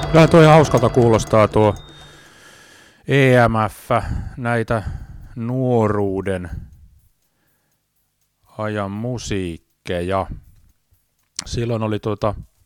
Kyllä toi hauskalta kuulostaa tuo EMF, näitä nuoruuden ajan musiikkeja. Silloin oli